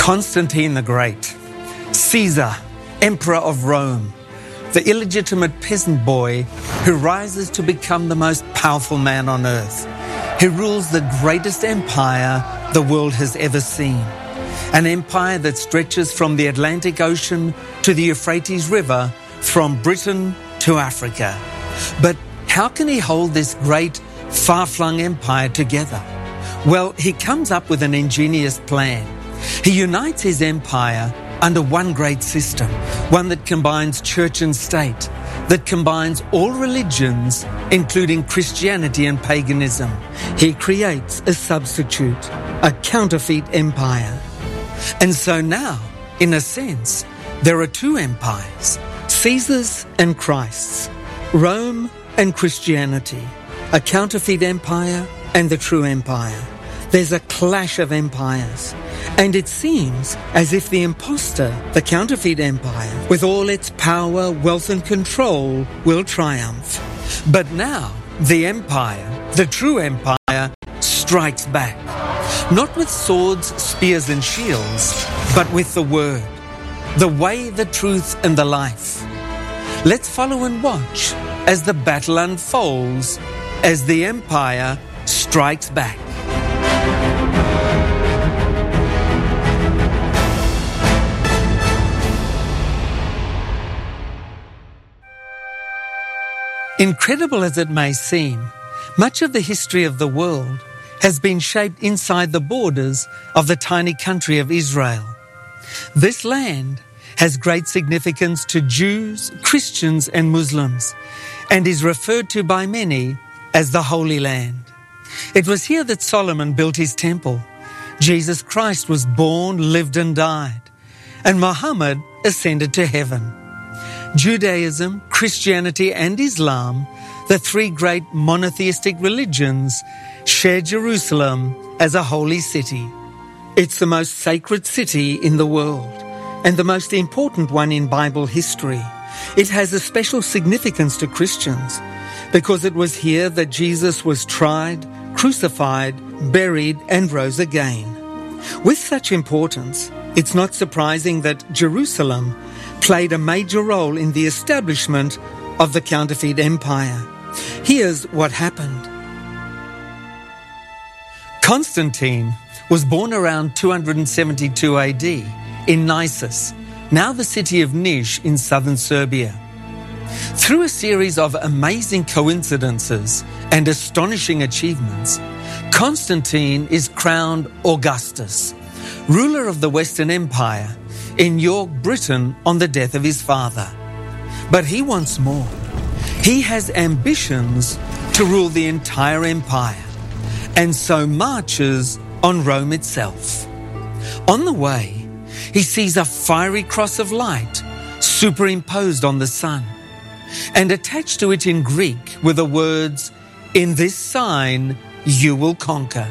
Constantine the Great, Caesar, Emperor of Rome, the illegitimate peasant boy who rises to become the most powerful man on earth. He rules the greatest empire the world has ever seen, an empire that stretches from the Atlantic Ocean to the Euphrates River, from Britain to Africa. But how can he hold this great, far-flung empire together? Well, he comes up with an ingenious plan. He unites his empire under one great system, one that combines church and state, that combines all religions, including Christianity and paganism. He creates a substitute, a counterfeit empire. And so now, in a sense, there are two empires, Caesar's and Christ's, Rome and Christianity, a counterfeit empire and the true empire. There's a clash of empires. And it seems as if the imposter, the counterfeit empire, with all its power, wealth and control, will triumph. But now, the empire, the true empire, strikes back. Not with swords, spears and shields, but with the word, the way, the truth and the life. Let's follow and watch as the battle unfolds, as the empire strikes back. Incredible as it may seem, much of the history of the world has been shaped inside the borders of the tiny country of Israel. This land has great significance to Jews, Christians and Muslims, and is referred to by many as the Holy Land. It was here that Solomon built his temple. Jesus Christ was born, lived and died, and Muhammad ascended to heaven. Judaism, Christianity and Islam, the three great monotheistic religions, share Jerusalem as a holy city. It's the most sacred city in the world and the most important one in Bible history. It has a special significance to Christians because it was here that Jesus was tried, crucified, buried and rose again. With such importance, it's not surprising that Jerusalem played a major role in the establishment of the counterfeit empire. Here's what happened. Constantine was born around 272 AD in Nisus, now the city of Niš in southern Serbia. Through a series of amazing coincidences and astonishing achievements, Constantine is crowned Augustus, ruler of the Western Empire, in York, Britain, on the death of his father. But he wants more. He has ambitions to rule the entire empire, and so marches on Rome itself. On the way, he sees a fiery cross of light superimposed on the sun, and attached to it in Greek were the words, "In this sign you will conquer."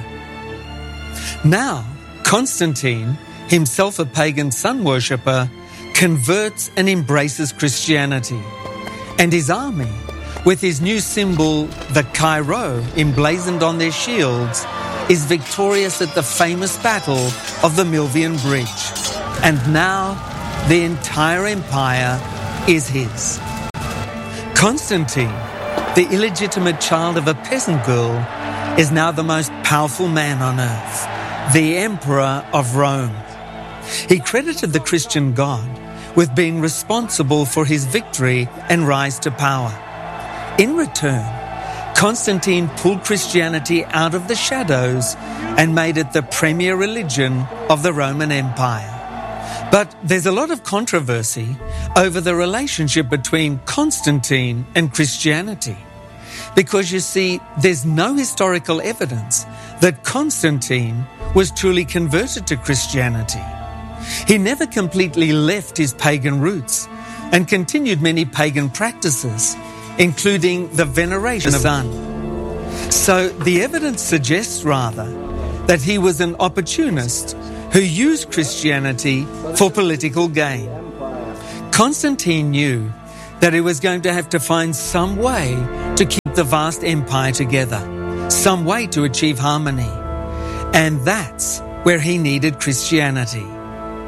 Now, Constantine, himself a pagan sun worshipper, converts and embraces Christianity. And his army, with his new symbol, the Chi-Rho, emblazoned on their shields, is victorious at the famous battle of the Milvian Bridge. And now the entire empire is his. Constantine, the illegitimate child of a peasant girl, is now the most powerful man on earth, the Emperor of Rome. He credited the Christian God with being responsible for his victory and rise to power. In return, Constantine pulled Christianity out of the shadows and made it the premier religion of the Roman Empire. But there's a lot of controversy over the relationship between Constantine and Christianity, because you see, there's no historical evidence that Constantine was truly converted to Christianity. He never completely left his pagan roots and continued many pagan practices, including the veneration of the sun. So the evidence suggests rather that he was an opportunist who used Christianity for political gain. Constantine knew that he was going to have to find some way to keep the vast empire together, some way to achieve harmony. And that's where he needed Christianity.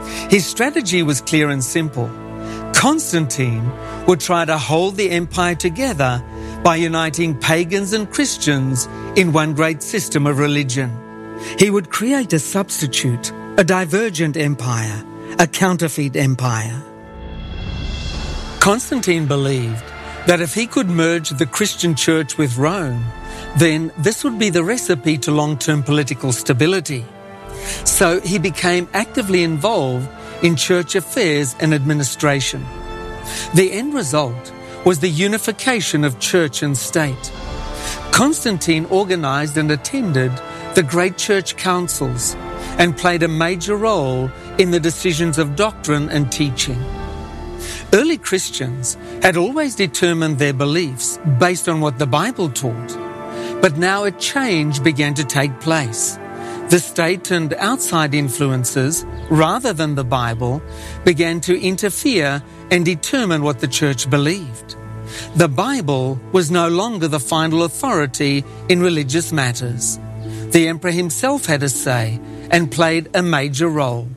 His strategy was clear and simple. Constantine would try to hold the empire together by uniting pagans and Christians in one great system of religion. He would create a substitute, a divergent empire, a counterfeit empire. Constantine believed that if he could merge the Christian church with Rome, then this would be the recipe to long-term political stability. So he became actively involved in church affairs and administration. The end result was the unification of church and state. Constantine organized and attended the great church councils and played a major role in the decisions of doctrine and teaching. Early Christians had always determined their beliefs based on what the Bible taught, but now a change began to take place. The state and outside influences, rather than the Bible, began to interfere and determine what the church believed. The Bible was no longer the final authority in religious matters. The emperor himself had a say and played a major role.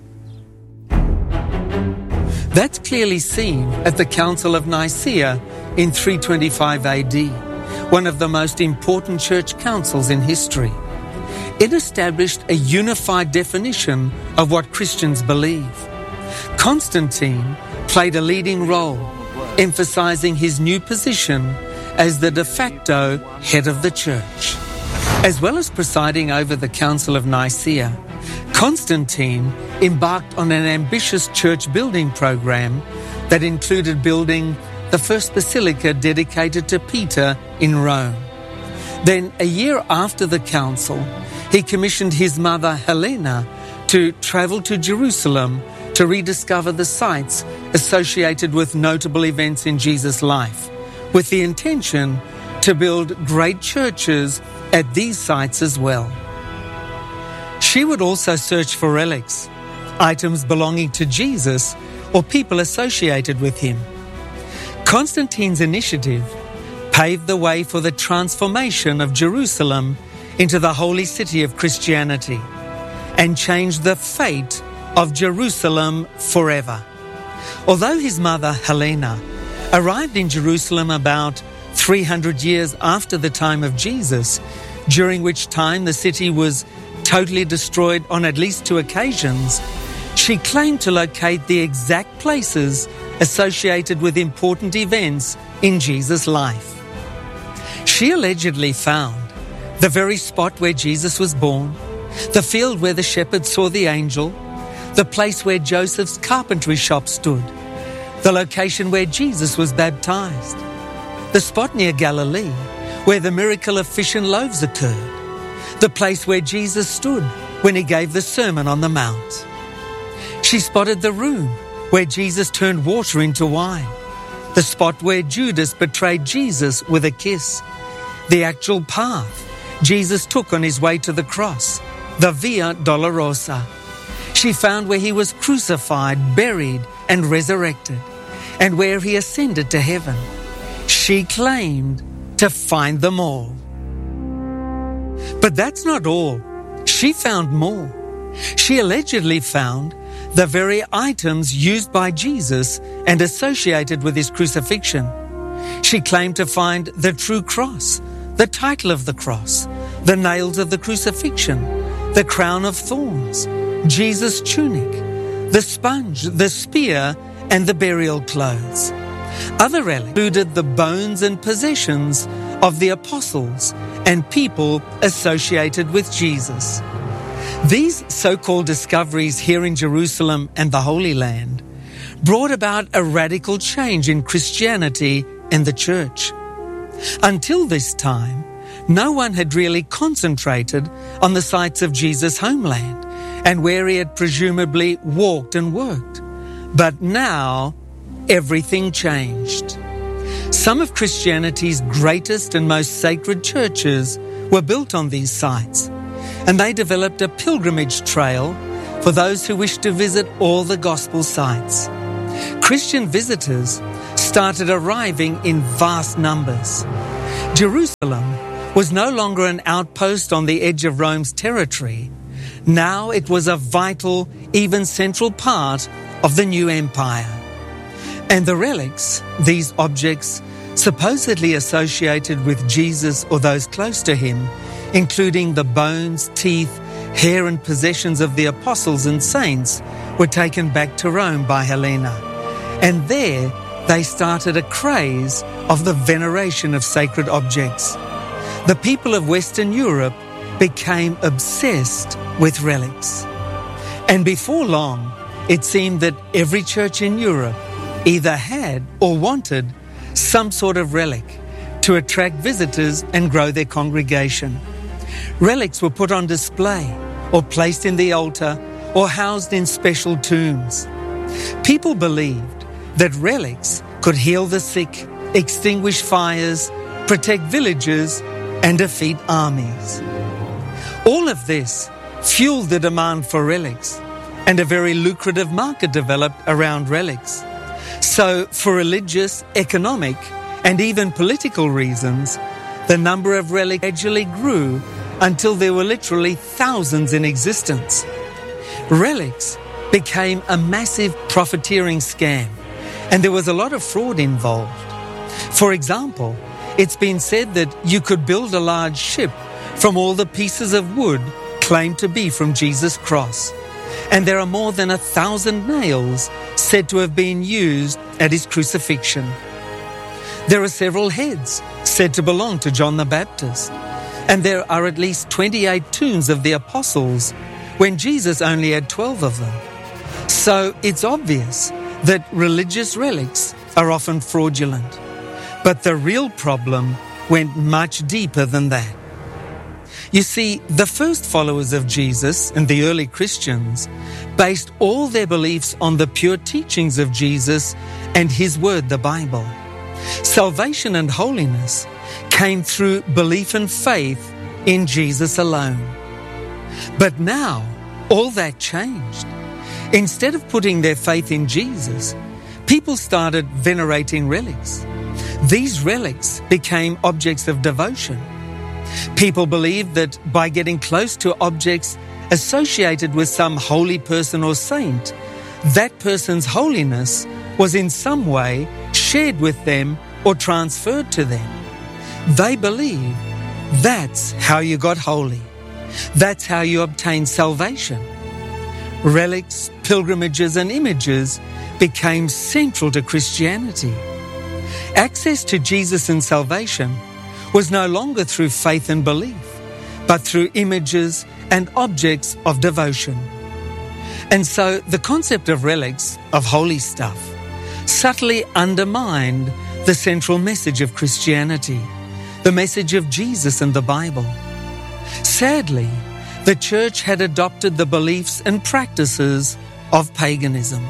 That's clearly seen at the Council of Nicaea in 325 AD, one of the most important church councils in history. It established a unified definition of what Christians believe. Constantine played a leading role, emphasizing his new position as the de facto head of the church. As well as presiding over the Council of Nicaea, Constantine embarked on an ambitious church building program that included building the first basilica dedicated to Peter in Rome. Then, a year after the council, he commissioned his mother Helena to travel to Jerusalem to rediscover the sites associated with notable events in Jesus' life, with the intention to build great churches at these sites as well. She would also search for relics, items belonging to Jesus or people associated with him. Constantine's initiative paved the way for the transformation of Jerusalem into the holy city of Christianity and changed the fate of Jerusalem forever. Although his mother, Helena, arrived in Jerusalem about 300 years after the time of Jesus, during which time the city was totally destroyed on at least 2 occasions, she claimed to locate the exact places associated with important events in Jesus' life. She allegedly found the very spot where Jesus was born, the field where the shepherds saw the angel, the place where Joseph's carpentry shop stood, the location where Jesus was baptized, the spot near Galilee where the miracle of fish and loaves occurred, the place where Jesus stood when he gave the Sermon on the Mount. She spotted the room where Jesus turned water into wine, the spot where Judas betrayed Jesus with a kiss, the actual path Jesus took on his way to the cross, the Via Dolorosa. She found where he was crucified, buried, and resurrected, and where he ascended to heaven. She claimed to find them all. But that's not all. She found more. She allegedly found the very items used by Jesus and associated with his crucifixion. She claimed to find the true cross, the title of the cross, the nails of the crucifixion, the crown of thorns, Jesus' tunic, the sponge, the spear, and the burial clothes. Other relics included the bones and possessions of the apostles and people associated with Jesus. These so-called discoveries here in Jerusalem and the Holy Land brought about a radical change in Christianity and the church. Until this time, no one had really concentrated on the sites of Jesus' homeland and where he had presumably walked and worked. But now, everything changed. Some of Christianity's greatest and most sacred churches were built on these sites, and they developed a pilgrimage trail for those who wished to visit all the gospel sites. Christian visitors started arriving in vast numbers. Jerusalem was no longer an outpost on the edge of Rome's territory. Now it was a vital, even central part of the new empire. And the relics, these objects, supposedly associated with Jesus or those close to him, including the bones, teeth, hair and possessions of the apostles and saints, were taken back to Rome by Helena. And there they started a craze of the veneration of sacred objects. The people of Western Europe became obsessed with relics. And before long, it seemed that every church in Europe either had or wanted some sort of relic to attract visitors and grow their congregation. Relics were put on display or placed in the altar or housed in special tombs. People believed that relics could heal the sick, extinguish fires, protect villages, and defeat armies. All of this fueled the demand for relics, and a very lucrative market developed around relics. So, for religious, economic, and even political reasons, the number of relics gradually grew until there were literally thousands in existence. Relics became a massive profiteering scam, and there was a lot of fraud involved. For example, it's been said that you could build a large ship from all the pieces of wood claimed to be from Jesus' cross, and there are more than 1,000 nails said to have been used at his crucifixion. There are several heads said to belong to John the Baptist, and there are at least 28 tombs of the apostles when Jesus only had 12 of them. So it's obvious that religious relics are often fraudulent. But the real problem went much deeper than that. You see, the first followers of Jesus and the early Christians based all their beliefs on the pure teachings of Jesus and his word, the Bible. Salvation and holiness came through belief and faith in Jesus alone. But now, all that changed. Instead of putting their faith in Jesus, people started venerating relics. These relics became objects of devotion. People believed that by getting close to objects associated with some holy person or saint, that person's holiness was in some way shared with them or transferred to them. They believed that's how you got holy. That's how you obtained salvation. Relics, pilgrimages, and images became central to Christianity. Access to Jesus and salvation was no longer through faith and belief, but through images and objects of devotion. And so the concept of relics, of holy stuff, subtly undermined the central message of Christianity, the message of Jesus and the Bible. Sadly, the church had adopted the beliefs and practices of paganism.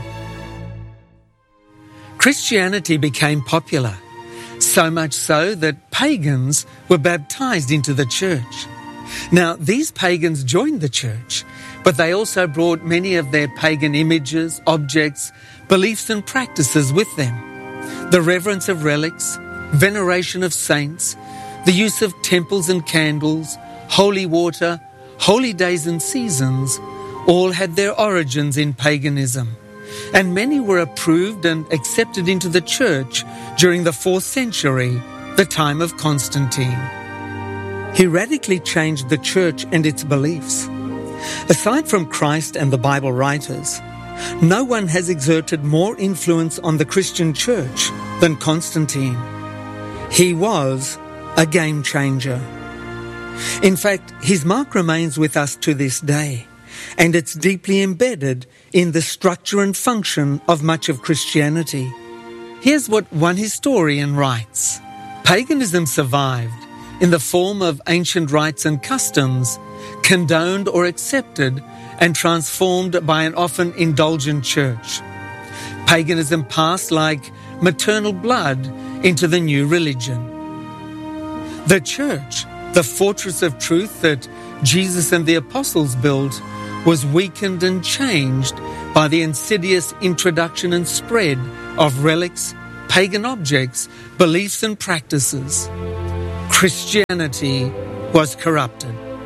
Christianity became popular, so much so that pagans were baptized into the church. Now, these pagans joined the church, but they also brought many of their pagan images, objects, beliefs and practices with them. The reverence of relics, veneration of saints, the use of temples and candles, holy water, holy days and seasons, all had their origins in paganism, and many were approved and accepted into the church during the 4th century, the time of Constantine. He radically changed the church and its beliefs. Aside from Christ and the Bible writers, no one has exerted more influence on the Christian church than Constantine. He was a game changer. In fact, his mark remains with us to this day, and it's deeply embedded in the structure and function of much of Christianity. Here's what one historian writes. Paganism survived in the form of ancient rites and customs, condoned or accepted and transformed by an often indulgent church. Paganism passed like maternal blood into the new religion. The church, the fortress of truth that Jesus and the apostles built, was weakened and changed by the insidious introduction and spread of relics, pagan objects, beliefs and practices. Christianity was corrupted,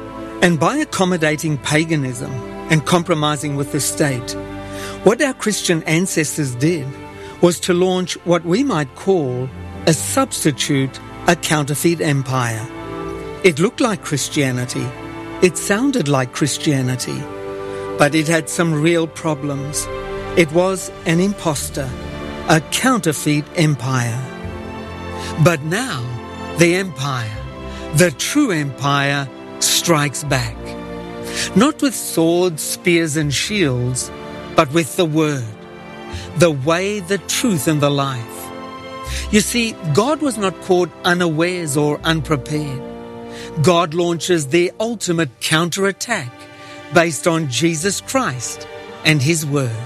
And by accommodating paganism and compromising with the state, what our Christian ancestors did was to launch what we might call a substitute, a counterfeit empire. It looked like Christianity. It sounded like Christianity. But it had some real problems. It was an imposter, a counterfeit empire. But now, the empire, the true empire, strikes back. Not with swords, spears and shields, but with the Word, the way, the truth and the life. You see, God was not caught unawares or unprepared. God launches the ultimate counterattack based on Jesus Christ and His Word.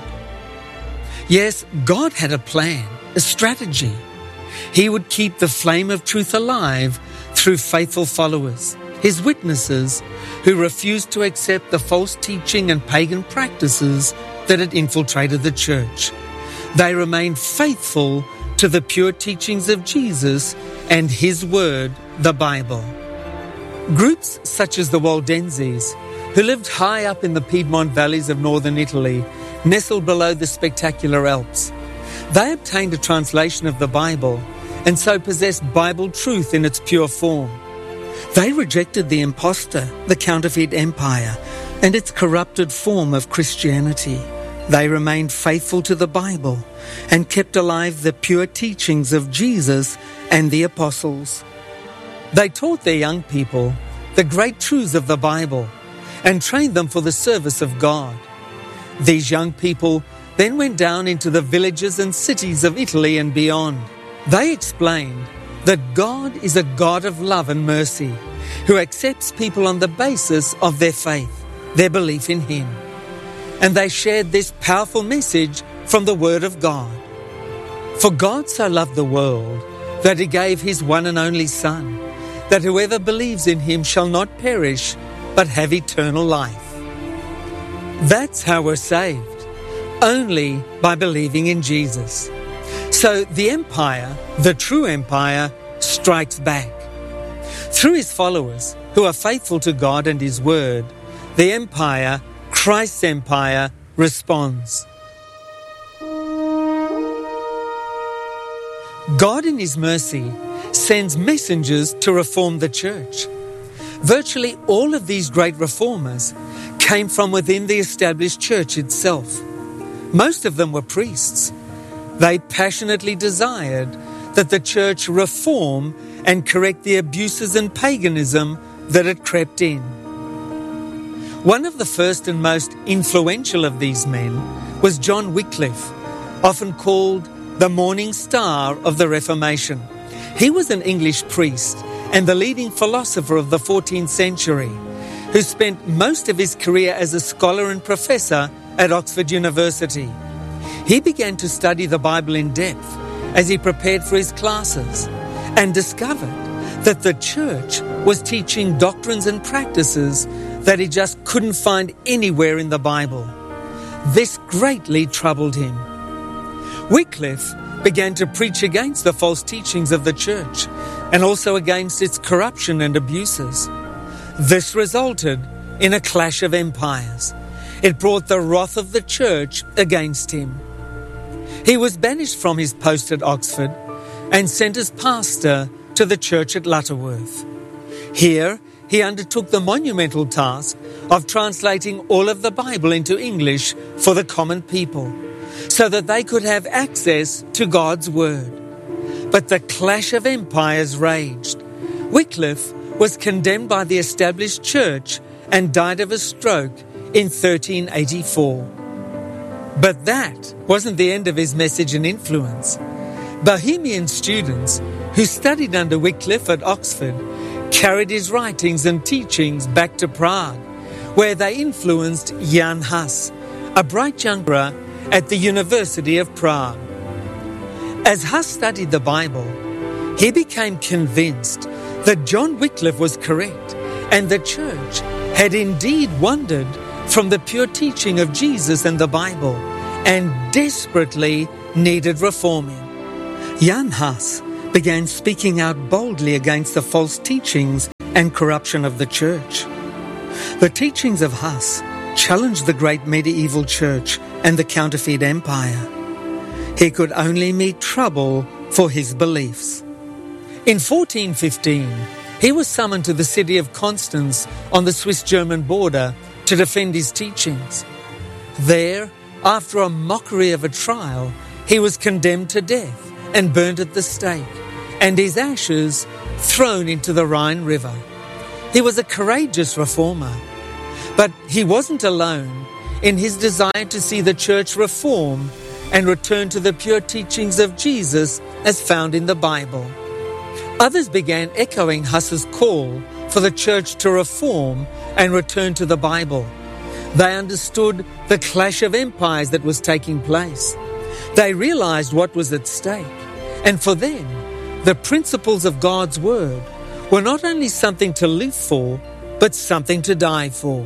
Yes, God had a plan, a strategy. He would keep the flame of truth alive through faithful followers, His witnesses, who refused to accept the false teaching and pagan practices that had infiltrated the church. They remained faithful to the pure teachings of Jesus and His Word, the Bible. Groups such as the Waldenses, who lived high up in the Piedmont valleys of northern Italy, nestled below the spectacular Alps. They obtained a translation of the Bible and so possessed Bible truth in its pure form. They rejected the impostor, the counterfeit empire, and its corrupted form of Christianity. They remained faithful to the Bible and kept alive the pure teachings of Jesus and the apostles. They taught their young people the great truths of the Bible and trained them for the service of God. These young people then went down into the villages and cities of Italy and beyond. They explained that God is a God of love and mercy, who accepts people on the basis of their faith, their belief in Him. And they shared this powerful message from the Word of God. For God so loved the world that He gave His one and only Son, that whoever believes in Him shall not perish, but have eternal life. That's how we're saved, only by believing in Jesus. So the empire, the true empire, strikes back. Through His followers, who are faithful to God and His Word, the empire, Christ's empire, responds. God in His mercy sends messengers to reform the church. Virtually all of these great reformers came from within the established church itself. Most of them were priests. They passionately desired that the church reform and correct the abuses and paganism that had crept in. One of the first and most influential of these men was John Wycliffe, often called the morning star of the Reformation. He was an English priest and the leading philosopher of the 14th century, who spent most of his career as a scholar and professor at Oxford University. He began to study the Bible in depth as he prepared for his classes and discovered that the church was teaching doctrines and practices that he just couldn't find anywhere in the Bible. This greatly troubled him. Wycliffe began to preach against the false teachings of the church and also against its corruption and abuses. This resulted in a clash of empires. It brought the wrath of the church against him. He was banished from his post at Oxford and sent as pastor to the church at Lutterworth. Here, he undertook the monumental task of translating all of the Bible into English for the common people, so that they could have access to God's Word. But the clash of empires raged. Wycliffe was condemned by the established church and died of a stroke in 1384. But that wasn't the end of his message and influence. Bohemian students who studied under Wycliffe at Oxford carried his writings and teachings back to Prague, where they influenced Jan Hus, a bright young man at the University of Prague. As Hus studied the Bible, he became convinced that John Wycliffe was correct and the church had indeed wandered from the pure teaching of Jesus and the Bible and desperately needed reforming. Jan Hus began speaking out boldly against the false teachings and corruption of the church. The teachings of Huss challenged the great medieval church and the counterfeit empire. He could only meet trouble for his beliefs. In 1415, he was summoned to the city of Constance on the Swiss-German border to defend his teachings. There, after a mockery of a trial, he was condemned to death and burned at the stake, and his ashes thrown into the Rhine River. He was a courageous reformer, but he wasn't alone in his desire to see the church reform and return to the pure teachings of Jesus as found in the Bible. Others began echoing Huss's call for the church to reform and return to the Bible. They understood the clash of empires that was taking place. They realized what was at stake, and for them, the principles of God's Word were not only something to live for, but something to die for.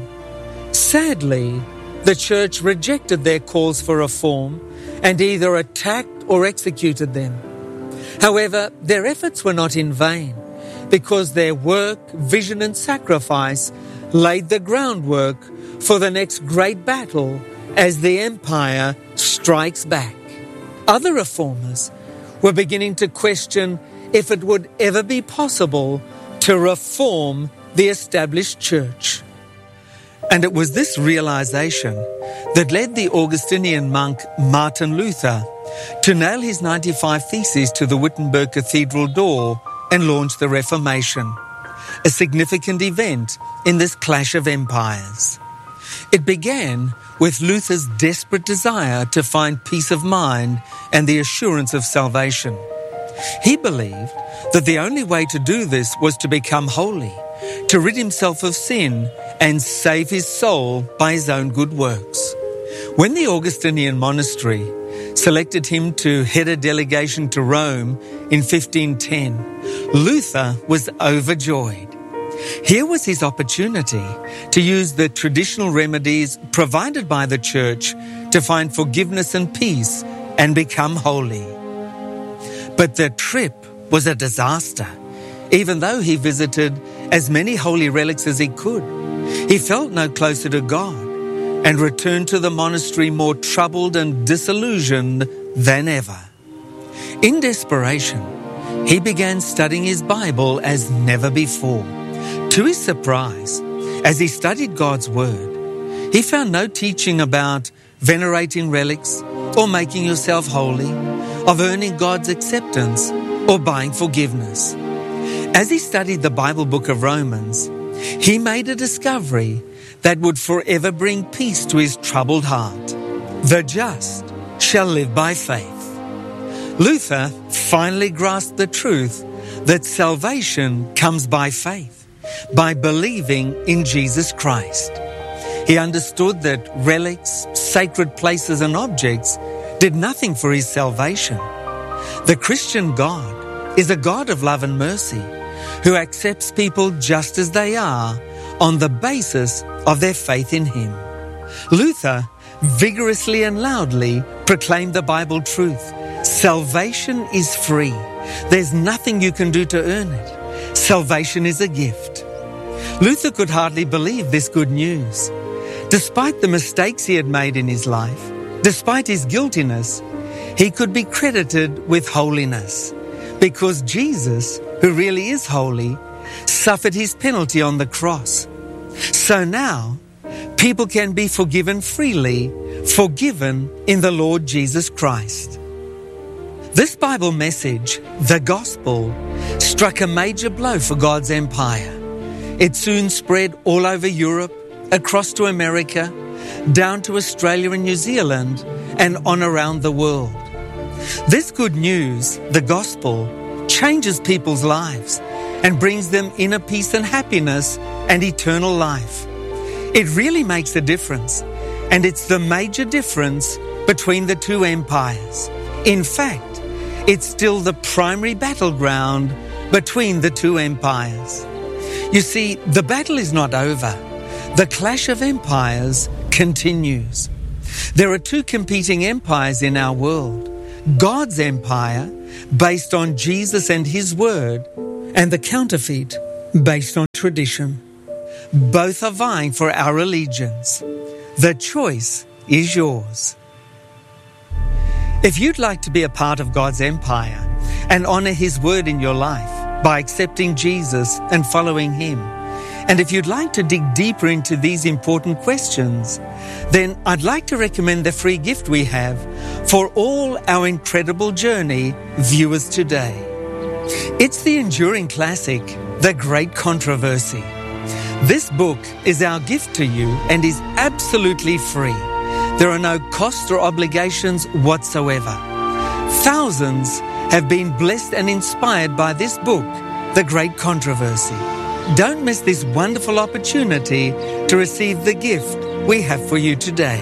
Sadly, the church rejected their calls for reform and either attacked or executed them. However, their efforts were not in vain, because their work, vision and sacrifice laid the groundwork for the next great battle as the empire strikes back. Other reformers were beginning to question if it would ever be possible to reform the established church. And it was this realization that led the Augustinian monk Martin Luther to nail his 95 Theses to the Wittenberg Cathedral door and launch the Reformation, a significant event in this clash of empires. It began with Luther's desperate desire to find peace of mind and the assurance of salvation. He believed that the only way to do this was to become holy, to rid himself of sin and save his soul by his own good works. When the Augustinian monastery selected him to head a delegation to Rome in 1510, Luther was overjoyed. Here was his opportunity to use the traditional remedies provided by the church to find forgiveness and peace and become holy. But the trip was a disaster. Even though he visited as many holy relics as he could, he felt no closer to God and returned to the monastery more troubled and disillusioned than ever. In desperation, he began studying his Bible as never before. To his surprise, as he studied God's Word, he found no teaching about venerating relics or making yourself holy, of earning God's acceptance or buying forgiveness. As he studied the Bible book of Romans, he made a discovery that would forever bring peace to his troubled heart. The just shall live by faith. Luther finally grasped the truth that salvation comes by faith, by believing in Jesus Christ. He understood that relics, sacred places and objects did nothing for his salvation. The Christian God is a God of love and mercy who accepts people just as they are on the basis of their faith in Him. Luther vigorously and loudly proclaimed the Bible truth. Salvation is free. There's nothing you can do to earn it. Salvation is a gift. Luther could hardly believe this good news. Despite the mistakes he had made in his life, despite his guiltiness, he could be credited with holiness because Jesus, who really is holy, suffered his penalty on the cross. So now, people can be forgiven freely, forgiven in the Lord Jesus Christ. This Bible message, the gospel, struck a major blow for God's empire. It soon spread all over Europe, across to America, down to Australia and New Zealand, and on around the world. This good news, the gospel, changes people's lives and brings them inner peace and happiness and eternal life. It really makes a difference, and it's the major difference between the two empires. In fact, it's still the primary battleground between the two empires. You see, the battle is not over. The clash of empires continues. There are two competing empires in our world. God's empire, based on Jesus and His Word, and the counterfeit, based on tradition. Both are vying for our allegiance. The choice is yours. If you'd like to be a part of God's empire and honor His word in your life by accepting Jesus and following Him, and if you'd like to dig deeper into these important questions, then I'd like to recommend the free gift we have for all our Incredible Journey viewers today. It's the enduring classic, The Great Controversy. This book is our gift to you and is absolutely free. There are no costs or obligations whatsoever. Thousands have been blessed and inspired by this book, The Great Controversy. Don't miss this wonderful opportunity to receive the gift we have for you today.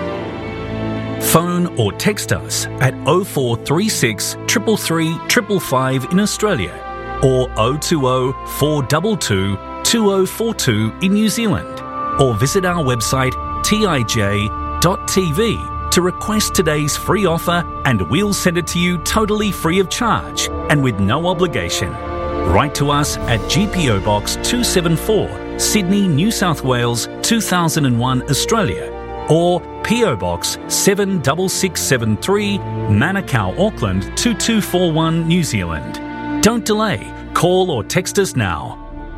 Phone or text us at 0436 333 555 in Australia or 020 422 2042 in New Zealand, or visit our website tij.tv to request today's free offer, and we'll send it to you totally free of charge and with no obligation. Write to us at GPO Box 274, Sydney, New South Wales 2001, Australia, or PO Box 76673, Manukau, Auckland 2241, New Zealand. Don't delay. Call or text us now.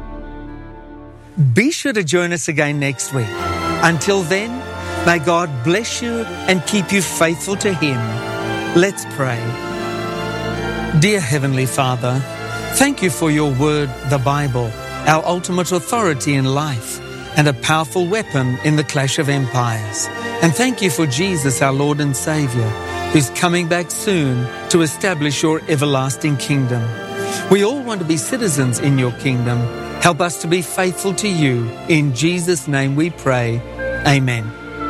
Be sure to join us again next week. Until then, may God bless you and keep you faithful to Him. Let's pray. Dear Heavenly Father, thank you for your word, the Bible, our ultimate authority in life and a powerful weapon in the clash of empires. And thank you for Jesus, our Lord and Saviour, who's coming back soon to establish your everlasting kingdom. We all want to be citizens in your kingdom. Help us to be faithful to you. In Jesus' name we pray. Amen.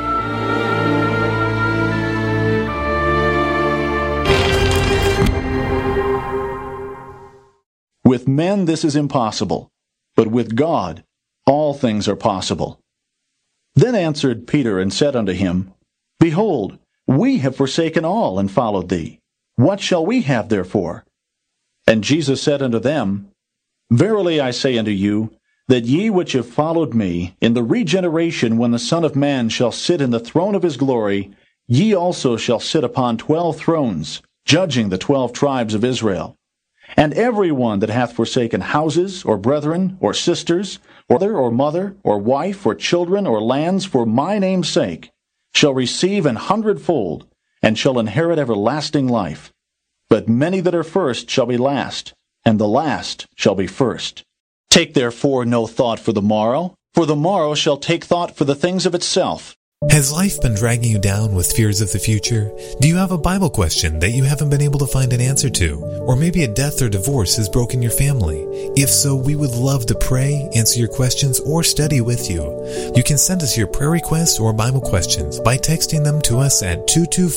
With men this is impossible, but with God all things are possible. Then answered Peter and said unto him, Behold, we have forsaken all and followed thee. What shall we have therefore? And Jesus said unto them, Verily I say unto you, that ye which have followed me, in the regeneration when the Son of Man shall sit in the throne of his glory, ye also shall sit upon 12 thrones, judging the 12 tribes of Israel. And every one that hath forsaken houses, or brethren, or sisters, or father, or mother, or wife, or children, or lands, for my name's sake, shall receive 100-fold, and shall inherit everlasting life. But many that are first shall be last, and the last shall be first. Take therefore no thought for the morrow shall take thought for the things of itself. Has life been dragging you down with fears of the future? Do you have a Bible question that you haven't been able to find an answer to? Or maybe a death or divorce has broken your family? If so, we would love to pray, answer your questions, or study with you. You can send us your prayer requests or Bible questions by texting them to us at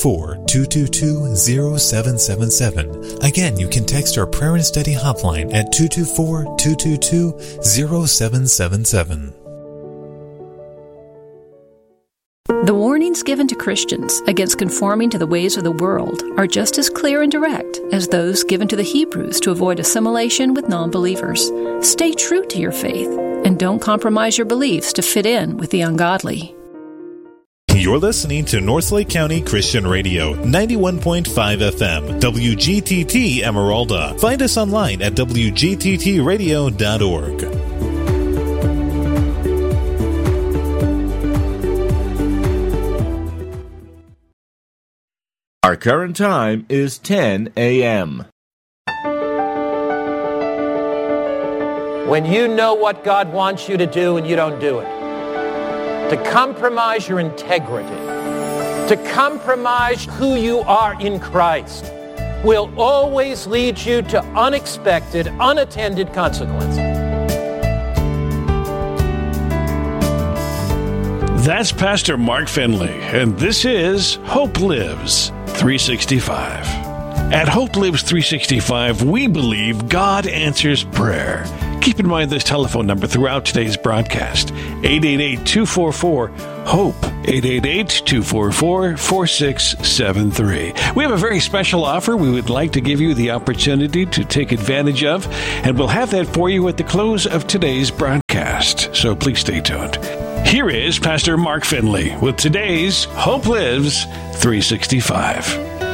224-222-0777. Again, you can text our prayer and study hotline at 224-222-0777. The warnings given to Christians against conforming to the ways of the world are just as clear and direct as those given to the Hebrews to avoid assimilation with non-believers. Stay true to your faith and don't compromise your beliefs to fit in with the ungodly. You're listening to Northlake County Christian Radio, 91.5 FM, WGTT Emeralda. Find us online at wgttradio.org. Our current time is 10 a.m. When you know what God wants you to do and you don't do it, to compromise your integrity, to compromise who you are in Christ, will always lead you to unexpected, unattended consequences. That's Pastor Mark Finley, and this is Hope Lives 365. At Hope Lives 365, we believe God answers prayer. keep in mind this telephone number throughout today's broadcast, 888-244-HOPE, 888-244-4673. We have a very special offer we would like to give you the opportunity to take advantage of, and we'll have that for you at the close of today's broadcast. So please stay tuned. Here is Pastor Mark Finley with today's Hope Lives 365.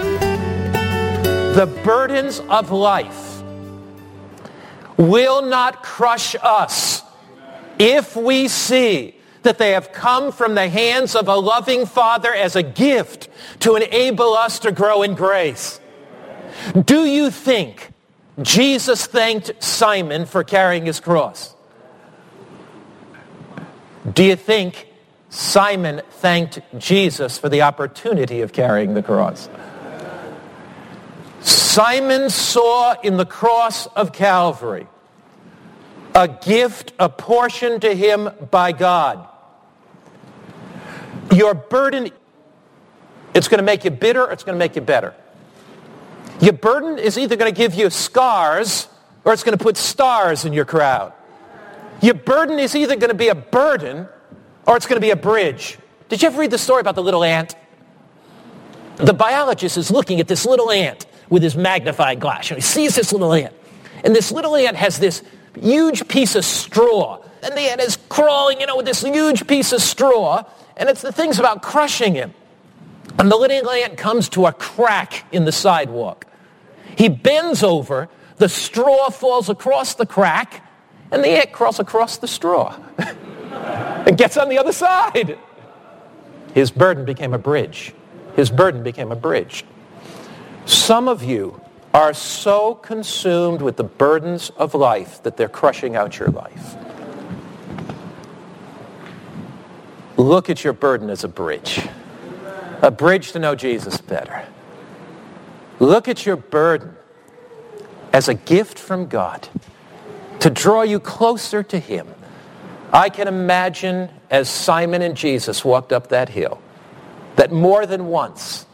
The burdens of life will not crush us if we see that they have come from the hands of a loving Father as a gift to enable us to grow in grace. Do you think Jesus thanked Simon for carrying his cross? Do you think Simon thanked Jesus for the opportunity of carrying the cross? Simon saw in the cross of Calvary a gift apportioned to him by God. Your burden, it's going to make you bitter or it's going to make you better. Your burden is either going to give you scars or it's going to put stars in your crown. Your burden is either going to be a burden or it's going to be a bridge. Did you ever read the story about the little ant? The biologist is looking at this little ant with his magnifying glass. And he sees this little ant. And this little ant has this huge piece of straw. And the ant is crawling, with this huge piece of straw. And the thing's about crushing him. And the little ant comes to a crack in the sidewalk. He bends over. The straw falls across the crack. And the ant crawls across the straw and gets on the other side. His burden became a bridge. His burden became a bridge. Some of you are so consumed with the burdens of life that they're crushing out your life. Look at your burden as a bridge to know Jesus better. Look at your burden as a gift from God to draw you closer to him. I can imagine as Simon and Jesus walked up that hill, that more than once,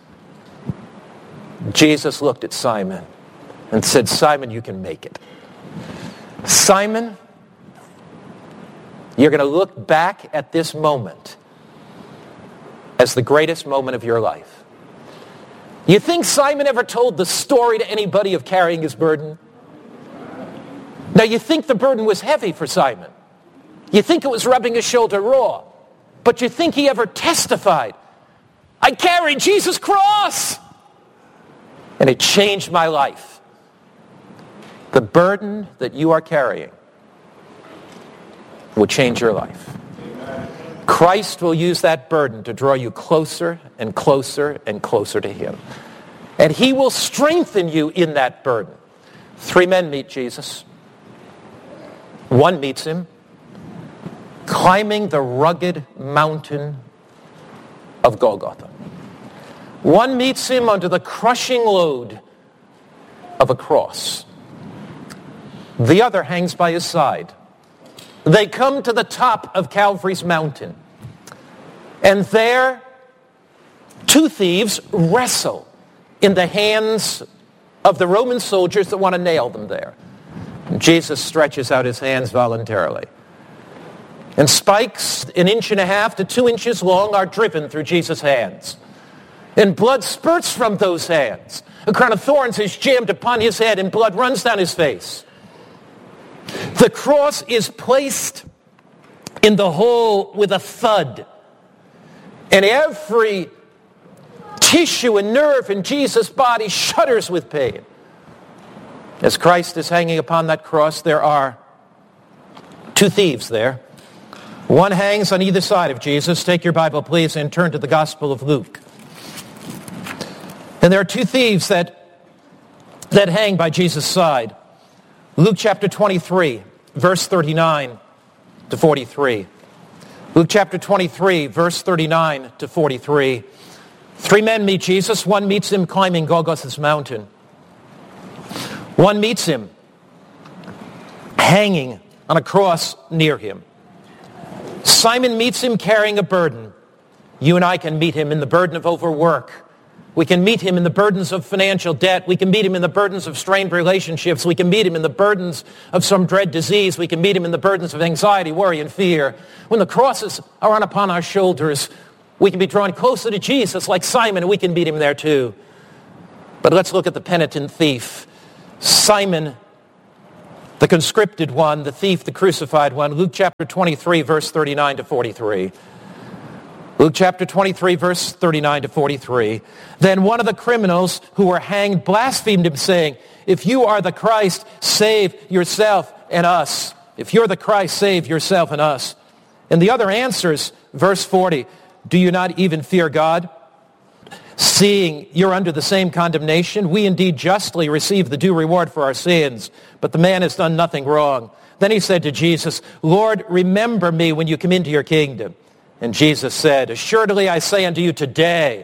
Jesus looked at Simon and said, Simon, you can make it. Simon, you're going to look back at this moment as the greatest moment of your life. You think Simon ever told the story to anybody of carrying his burden? Now, you think the burden was heavy for Simon. You think it was rubbing his shoulder raw. But you think he ever testified, I carried Jesus' cross, and it changed my life. The burden that you are carrying will change your life. Christ will use that burden to draw you closer and closer and closer to him. And he will strengthen you in that burden. 3 men meet Jesus. One meets him climbing the rugged mountain of Golgotha. One meets him under the crushing load of a cross. The other hangs by his side. They come to the top of Calvary's mountain. And there, 2 thieves wrestle in the hands of the Roman soldiers that want to nail them there. Jesus stretches out his hands voluntarily. And spikes 1.5 to 2 inches long are driven through Jesus' hands. And blood spurts from those hands. A crown of thorns is jammed upon his head and blood runs down his face. The cross is placed in the hole with a thud. And every tissue and nerve in Jesus' body shudders with pain. As Christ is hanging upon that cross, there are 2 thieves there. One hangs on either side of Jesus. Take your Bible, please, and turn to the Gospel of Luke. And there are 2 thieves that hang by Jesus' side. Luke chapter 23, verse 39 to 43. Luke chapter 23, verse 39 to 43. 3 men meet Jesus. One meets him climbing Golgotha's mountain. One meets him hanging on a cross near him. Simon meets him carrying a burden. You and I can meet him in the burden of overwork, We can meet him in the burdens of financial debt. We can meet him in the burdens of strained relationships. We can meet him in the burdens of some dread disease. We can meet him in the burdens of anxiety, worry, and fear. When the crosses are on upon our shoulders, we can be drawn closer to Jesus like Simon, and we can meet him there too. But let's look at the penitent thief. Simon, the conscripted one, the thief, the crucified one. Luke chapter 23, verse 39 to 43. Luke chapter 23, verse 39 to 43. Then one of the criminals who were hanged blasphemed him, saying, "If you are the Christ, save yourself and us." If you're the Christ, save yourself and us. And the other answers, verse 40, "Do you not even fear God, seeing you're under the same condemnation? We indeed justly receive the due reward for our sins, but the man has done nothing wrong." Then he said to Jesus, "Lord, remember me when you come into your kingdom." And Jesus said, "Assuredly I say unto you today,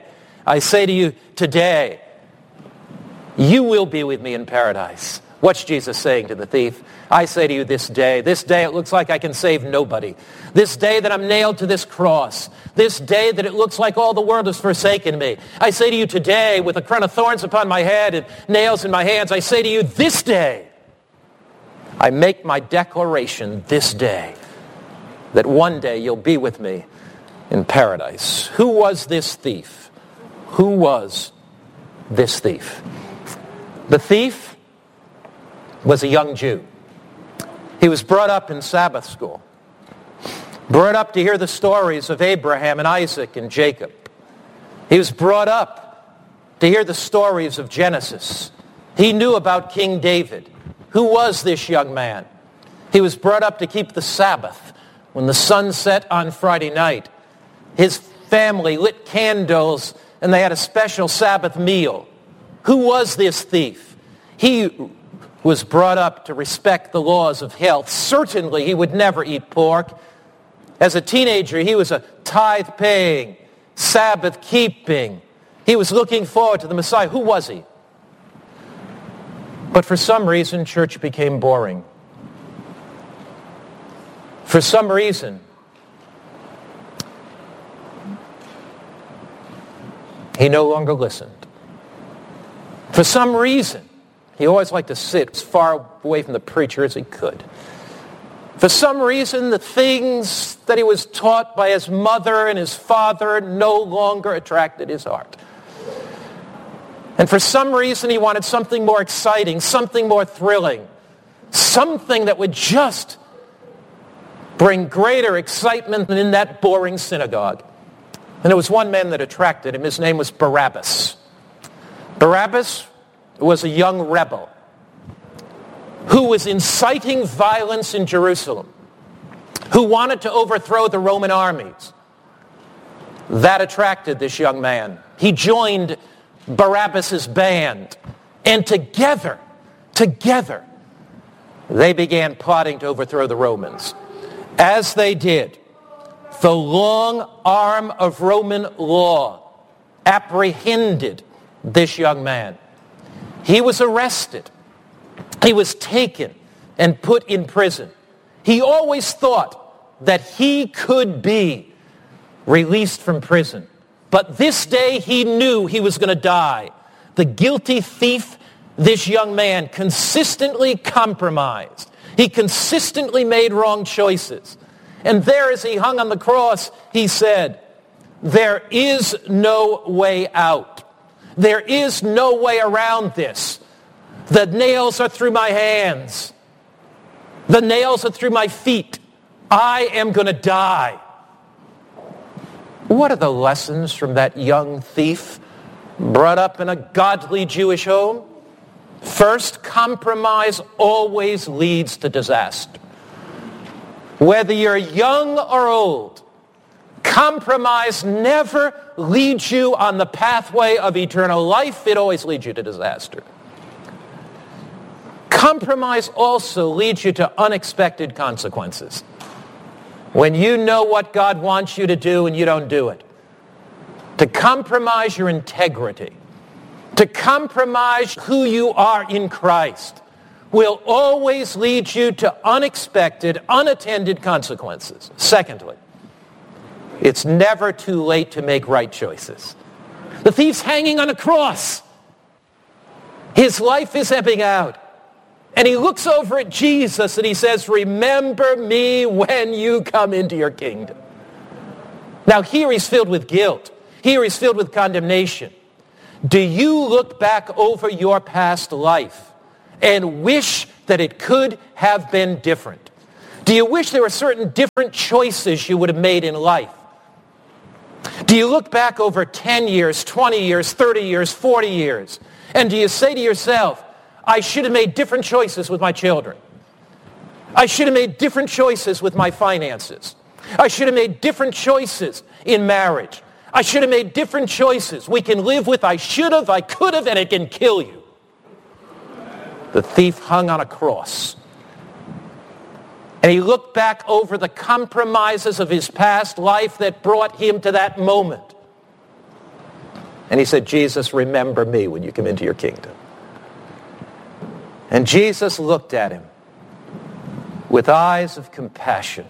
you will be with me in paradise." What's Jesus saying to the thief? I say to you this day it looks like I can save nobody. This day that I'm nailed to this cross. This day that it looks like all the world has forsaken me. I say to you today, with a crown of thorns upon my head and nails in my hands, I say to you this day, I make my declaration this day, that one day you'll be with me in paradise. Who was this thief? Who was this thief? The thief was a young Jew. He was brought up in Sabbath school, brought up to hear the stories of Abraham and Isaac and Jacob. He was brought up to hear the stories of Genesis. He knew about King David. Who was this young man? He was brought up to keep the Sabbath. When the sun set on Friday night, his family lit candles and they had a special Sabbath meal. Who was this thief? He was brought up to respect the laws of health. Certainly he would never eat pork. As a teenager, he was a tithe-paying, Sabbath-keeping. He was looking forward to the Messiah. Who was he? But for some reason, church became boring. For some reason, he no longer listened. For some reason, he always liked to sit as far away from the preacher as he could. For some reason, the things that he was taught by his mother and his father no longer attracted his heart. And for some reason, he wanted something more exciting, something more thrilling, something that would just bring greater excitement than in that boring synagogue. And there was one man that attracted him. His name was Barabbas. Barabbas was a young rebel who was inciting violence in Jerusalem, who wanted to overthrow the Roman armies. That attracted this young man. He joined Barabbas' band, and together, they began plotting to overthrow the Romans. As they did, the long arm of Roman law apprehended this young man. He was arrested. He was taken and put in prison. He always thought that he could be released from prison. But this day he knew he was going to die. The guilty thief, this young man, consistently compromised. He consistently made wrong choices. And there, as he hung on the cross, he said, "There is no way out. There is no way around this. The nails are through my hands. The nails are through my feet. I am going to die." What are the lessons from that young thief brought up in a godly Jewish home? First, compromise always leads to disaster. Whether you're young or old, compromise never leads you on the pathway of eternal life. It always leads you to disaster. Compromise also leads you to unexpected consequences. When you know what God wants you to do and you don't do it. To compromise your integrity, to compromise who you are in Christ, will always lead you to unexpected, unattended consequences. Secondly, it's never too late to make right choices. The thief's hanging on a cross. His life is ebbing out. And he looks over at Jesus and he says, remember me when you come into your kingdom. Now here he's filled with guilt. Here he's filled with condemnation. Do you look back over your past life and wish that it could have been different? Do you wish there were certain different choices you would have made in life? Do you look back over 10 years, 20 years, 30 years, 40 years, and do you say to yourself, I should have made different choices with my children. I should have made different choices with my finances. I should have made different choices in marriage. I should have made different choices. We can live with I should have, I could have, and it can kill you. The thief hung on a cross. And he looked back over the compromises of his past life that brought him to that moment. And he said, Jesus, remember me when you come into your kingdom. And Jesus looked at him with eyes of compassion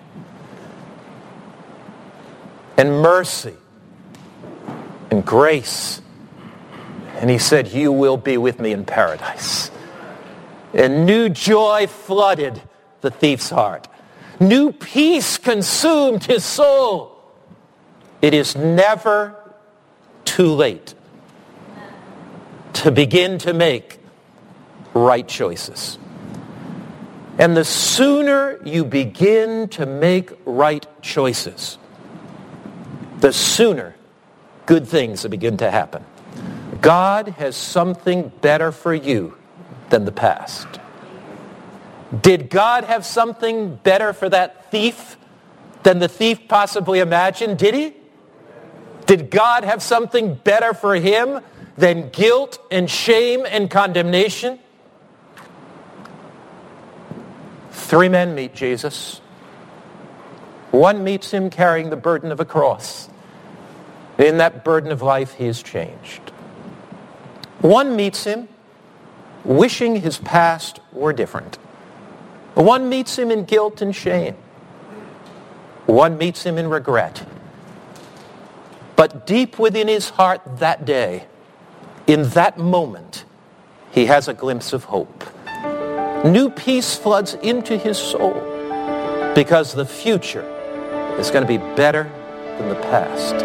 and mercy and grace. And he said, you will be with me in paradise. And new joy flooded the thief's heart. New peace consumed his soul. It is never too late to begin to make right choices. And the sooner you begin to make right choices, the sooner good things will begin to happen. God has something better for you than the past. Did God have something better for that thief than the thief possibly imagined? Did he? Did God have something better for him than guilt and shame and condemnation? 3 men meet Jesus. One meets him carrying the burden of a cross. In that burden of life, he is changed. One meets him wishing his past were different. One meets him in guilt and shame. One meets him in regret. But deep within his heart that day, in that moment, he has a glimpse of hope. New peace floods into his soul because the future is going to be better than the past.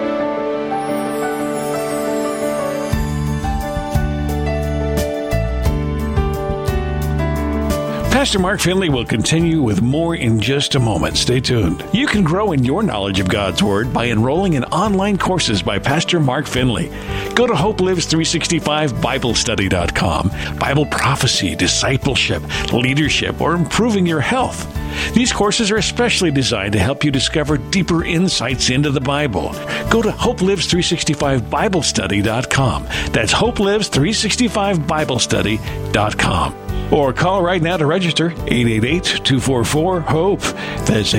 Pastor Mark Finley will continue with more in just a moment. Stay tuned. You can grow in your knowledge of God's Word by enrolling in online courses by Pastor Mark Finley. Go to HopeLives365BibleStudy.com. Bible prophecy, discipleship, leadership, or improving your health. These courses are especially designed to help you discover deeper insights into the Bible. Go to HopeLives365BibleStudy.com. That's HopeLives365BibleStudy.com. Or call right now to register, 888-244-HOPE. That's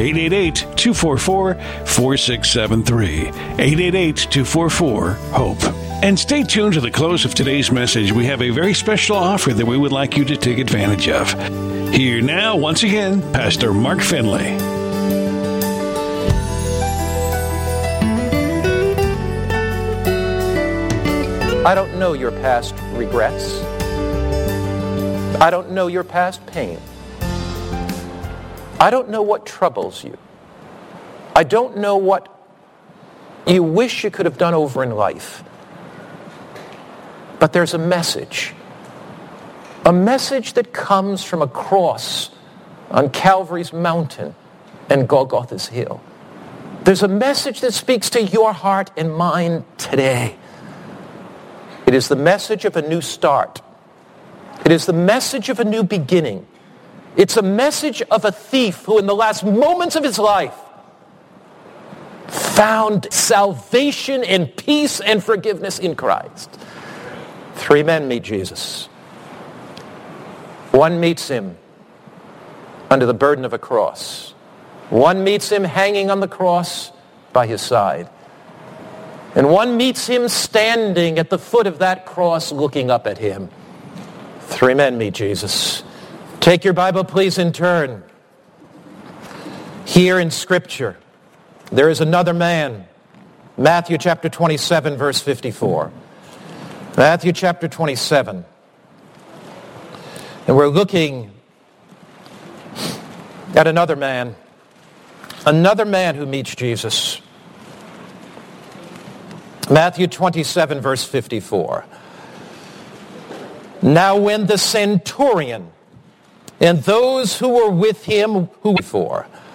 888-244-4673. 888-244-HOPE. And stay tuned to the close of today's message. We have a very special offer that we would like you to take advantage of. Here now, once again, Pastor Mark Finley. I don't know your past regrets. I don't know your past pain. I don't know what troubles you. I don't know what you wish you could have done over in life. But there's a message that comes from a cross on Calvary's mountain and Golgotha's hill. There's a message that speaks to your heart and mind today. It is the message of a new start. It is the message of a new beginning. It's a message of a thief who in the last moments of his life found salvation and peace and forgiveness in Christ. 3 men meet Jesus. One meets him under the burden of a cross. One meets him hanging on the cross by his side. And one meets him standing at the foot of that cross looking up at him. 3 men meet Jesus. Take your Bible, please, and turn. Here in Scripture, there is another man. Matthew chapter 27, verse 54. Matthew chapter 27. And we're looking at another man who meets Jesus. Matthew 27, verse 54. Now when the centurion and those who were with him